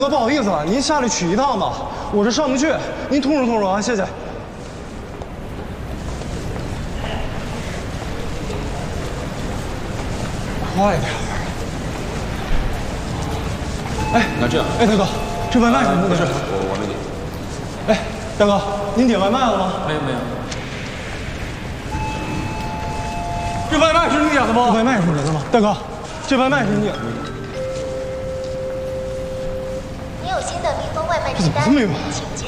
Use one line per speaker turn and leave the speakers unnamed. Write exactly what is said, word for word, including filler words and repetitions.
哥，不好意思了，您下来取一趟吧，我这上不去，您通融通融啊，谢谢。快点！哎，
那这样，
哎，大哥，这外卖什么的？
不是，我我没给。
哎，大哥，您点外卖了吗？
没有没有。
这外卖是你点的吗？外卖是你的吗？大哥，这外卖是你点的。
你有新的蜜蜂外卖订单，
这怎么这么远？
请